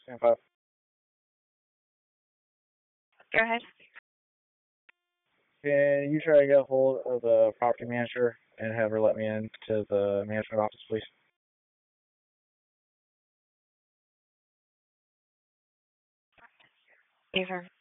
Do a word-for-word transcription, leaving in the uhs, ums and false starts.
Stand five. Go ahead. Can you try to get a hold of the property manager and have her let me in to the management office, please? Affirm.